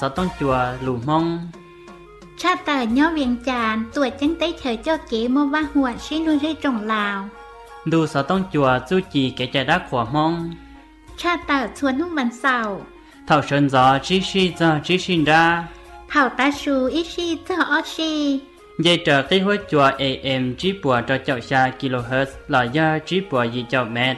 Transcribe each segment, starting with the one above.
Sao tông chùa lù mông Cha tờ nhớ viện tràn tuổi chân tế thời cho kế mô ba huộn xin nuôi rơi trồng lào Đu sao tông chùa du chỉ kẻ trái đá của mông Cha tờ chuồn hung văn sầu Thảo sơn gió chí xì gió chí xin ra Thảo ta xù ít xì cho ó xì Dây trở cái hối chùa AM trí bùa cho chậu xa kHz là do trí bùa gì chậu mệt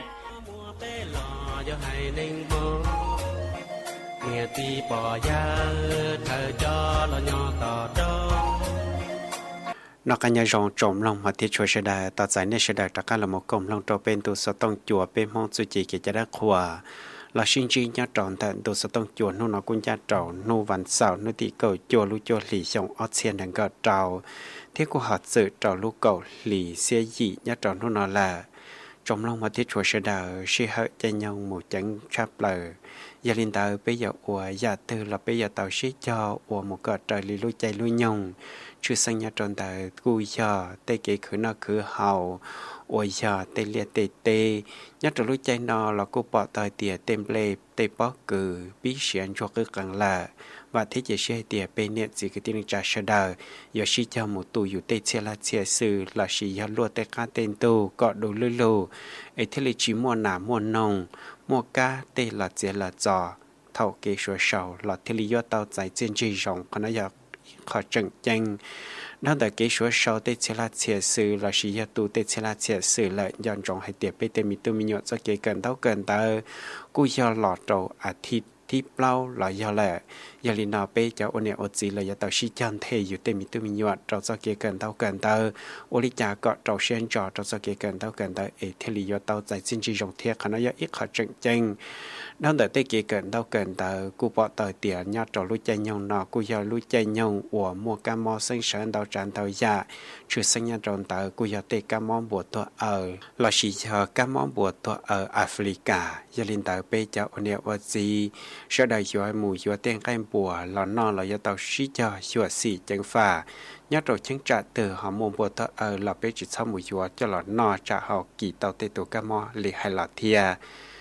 nó cái nhà rong trộm lòng mà thiết chùa sẽ đại tạo giải nên sẽ đại tất cả là một công lòng trộm bên tu sở tông chùa bên mong suy chỉ cái đã khỏa là sinh chi nhà tròn tại tu sở tông chùa nó cũng nhà tròn nó văn sào nó tị cầu chùa lu chùa lì xong ót xiên đằng gợt trào thiết của họ sự trào lu cầu lì xe dị nhà tròn nó là trộm lòng mà thiết chùa sẽ đại sẽ hơi cho nhau một chén chắp lời gia linh tàu bây giờ ủa gia tư là bây giờ tàu sẽ cho ủa một gợt trời lì lui chạy lui nhung chưa sang nhà tròn tại cùi giờ tê kỹ khử nó khử hậu ôi giờ tê liệt tê tê nhớ tròn lúc chạy nó là cô bỏ tài tiệt tem lê tê bó cử bí xiên cho cứ càng là và thế chỉ xe tiệt bên nhiệt gì cái tiếng trả sơ đời giờ xí cho một tùอยู่tê xe là xe sư là xí giờ lúa tê cá tên tù cọ đồ lư lù ấy thế là chỉ mua nà mua nông mua cá tê là xe là giò thầu kế số sầu là thế là do tàu giải trên chỉ rộng còn nó giờ khó trận tranh đó là cái số sau tết sẽ là chia sử là sử dụng tu tết sẽ là chia sử lại dọn dọn hay tiệp bây giờ mình tu mình nhớ cho cái cần thấu cần ta cú do lọt trầu thịt bao là do là giờ linh nào bây giờ ôn này ôn gì là giờ tao xí chân thếอยู่เต็มมีตัวมีหยอดเราจะเกี่ยกันเท่ากันเตอโอลิจ่าก็เราเช่นจอเราจะเกี่ยกันเท่ากันเตอเทลียเตาใจสิ้นจีจงเทียขณะยาอีกขัดจังจังนั่นแต่เตเกี่ยกันเท่ากันเตอกูปอเตอเตียญาติรู้ใจยงนอกูยารู้ใจยงหัวมัวกามอซึ่งเฉินเตาจานเตายาชื่อสัญญาจนเตอกูยาเตกามอบวตัวเราสีเชอกามอบวตัวแอฟริกายาลินเตอเปเจ้าโอเนียวจีเสด็จยัวหมู่ยัวเตียงใกล้บัวหลอนนอเราจะต้องชี้จอชัวสีจังฝ่าnhớ rồi chứng trả từ họ mua bộ tờ là bé chỉ sau một giờ cho lọ nọ trả họ kỳ tàu tê tổ cam mò lì hay là thia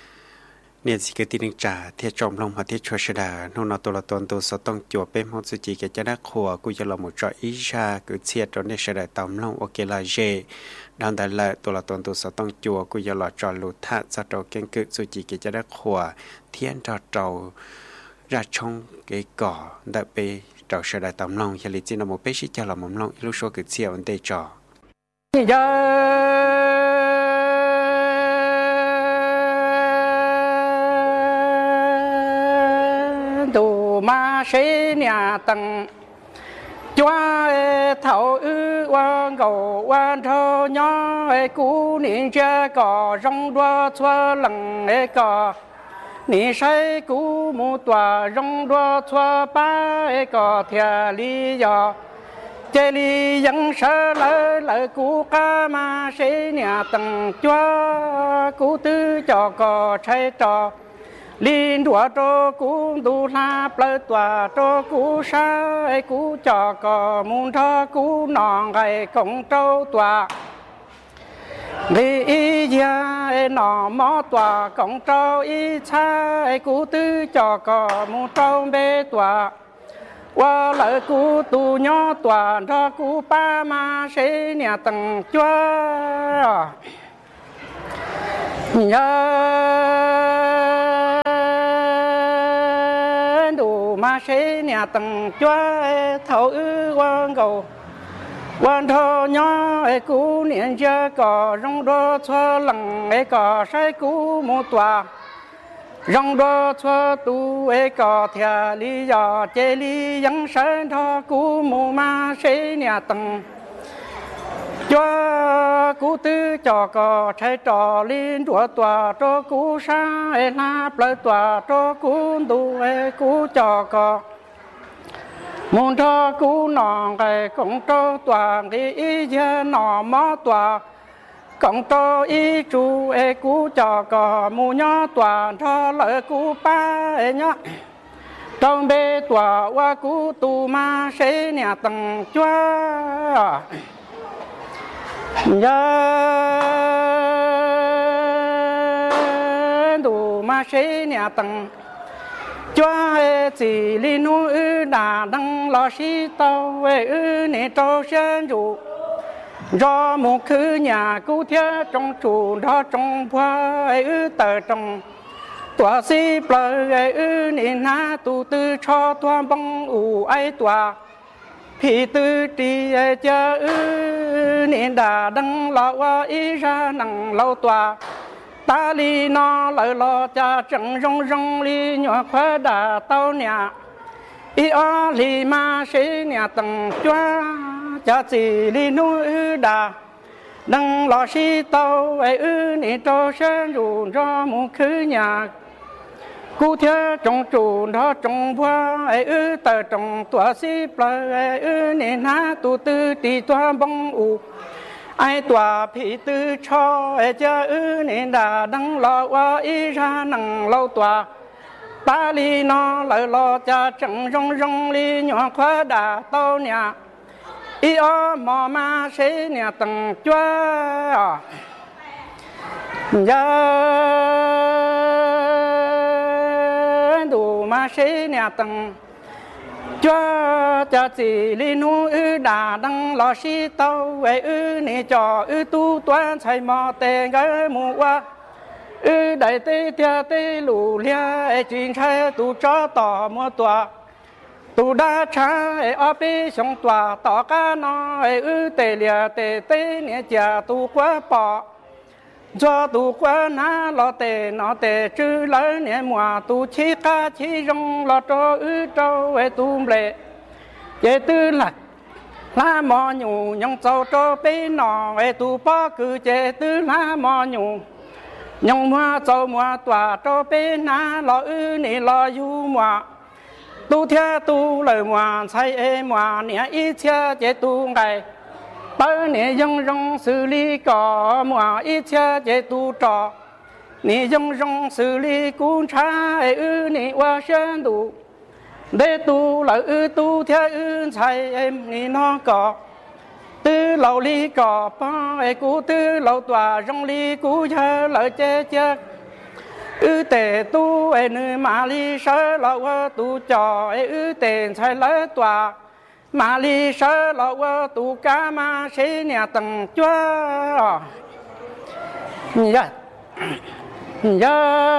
nên chỉ cái tin trả thia trộm lòng họ thia cho sẽ đà nô nọ tổ là tuần tổ sáu tông chùa bên họ sẽ chỉ cái cho đắc khổ cũng cho là một trò ý ra cứ chia cho nên sẽ đà tầm lòng ok là dễ đang tại lại tổ là tuần tổ sáu tông chùa cũng cho là trò lụt thắt cho trò kiên cự sẽ chỉ cái cho đắc khổ thiên trò ra trong cái cỏ đã bị trào sơ đại tầm lòng và lịch trình một bé sĩ cho là mầm lòng lúc số cực siêu vấn đề trò đồ ma sĩ nhà tầng cho thầu ư quan cầu quan thơ nhỏ cú niệm cha cỏ rong đua xua lằng cỏ nị say cú mu tòa rong đua xua ba cỏ thia li giờ chơi li dân sơ lỡ cú ca ma sĩ nhà tầng cho cú tư cho cỏ chơi trò liên đùa cho cú đu la plơ tòa cho cú sa cú cho cỏ muôn thơ cú nòng ngày công trâu tòa vì ý gia nọ mó tòa công trâu ý cha cú tư cho cỏ muôn trâu bê tòa qua lỡ cú tu nhỏ tòa cho cú ba ma sĩ nhà tầng cho đủ ma sĩ nhà tầng cho thấu ư quan cầu quan thơ nhỏ cú niệm cha cỏ rong đô cho lằng cỏ sai cú mô tòa rong đô cho tu cỏ thia lý do chế lý dân sơn thơ cú mô ma sĩ nhà tầng cho cú tư cho cỏ trái trò liên đùa tòa cho cú sa la plơ tòa cho cú tu cú cho cỏ môn thơ cú nòng cái công trâu tòa cái ý gia nọ mó tòa công trâu ý chú cú cho cỏ mù nhỏ tòa thơ lợi cú ba nhá trong bê tòa qua cú tu ma sĩ nhà tầng chua đủ ma sĩ nhà tầng cho chỉ li nu đã đăng lo sĩ tàu về nè trâu sen rụ do một khứ nhà cứu thế trong chủ đó trong hoa tờ trong tòa sĩ bờ nè na tu tư cho toa băng ủ ai tòa thì tư trì cha nè đã đăng lo qua ý ra nặng lâu tòa ta li nó lời lo cha chẳng rong rong li nhỏ khóa đà tao nhà ý ó li ma sĩ nhà tầng choa cha chỉ li nuôi đà đăng lo sĩ tao nè cho sen rủ cho một khứ nhà cú thế trong chủ đó trong hoa tờ trong tòa sĩ bờ nè na tu tư tì toa bông u ai tòa phí tư cho cha nè đà đăng lo qua ý ra nặng lâu tòa ta li nó lời lo cha chẳng rong rong li nhỏ khóa đà tao nhà ý ó mò ma sĩ nhà tầng choa giờ đủ ma sĩ nhà tầng cho cha chỉ li nu đà đăng lo sĩ tao về nè cho tu toán chạy mò tê gái mù qua đại tê tia tê lù lia chuyện chạy tu cho tỏ mua tòa tu đã chạy ở bên sông tòa tỏ cá nó tê lia tê nè cha tu quá bỏ do tu quá na lo tê nó tê chữ lỡ nè mùa tu chi cá chi rong lo cho trâu tu lệ chế tư lạc la mò nhủ nhung châu cho bên nọ tu bỏ cứ chế tư la mò nhủ nhung mùa châu mùa tòa cho bên na lo nè lo du mùa tu theo tu lời mùa say mùa nè ít chia chế tu ngày bơ nè dùng rong xử lý cỏ mùa ít chia chế tu trò nè dùng rong xử lý cuốn trái nè qua sen đủ để tu lợi tu theo chạy em nè nó cỏ tư lầu ly cỏ pa cú tư lầu tòa rong ly cú chờ lợi che che tề tu nơi mà ly sơ lầu tu trò tề chạy lợi tòa mà ly sơ lầu tu cá ma sĩ nhà tầng chúa dạ dạ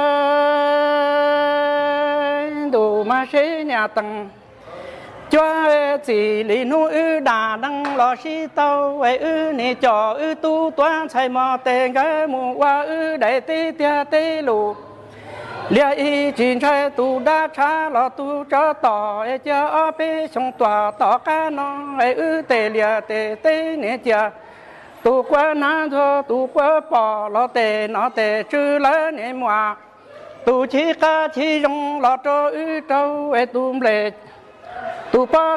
đủ ma sĩ nhà tầng chúa chỉ li nuôi đà đăng lo sĩ tao nè cho tu toán chạy mò tê gái mù qua đại tê tia tê lù lia y chuyện chạy tu đã cha lo tu cho tỏ cha ở bên sông tòa tỏ cá nó tê lia tê nè cha tu quá na cho tu quá bỏ lo tê nó tê chữ lỡ nè mùa tu chi cá chi rong lo cho trâu tu lệ tu bỏ